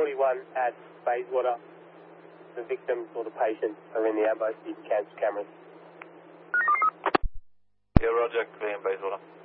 41 at Bayswater. The victims or the patients are in the Ambo City cameras. Yeah, roger, clear in Bayswater.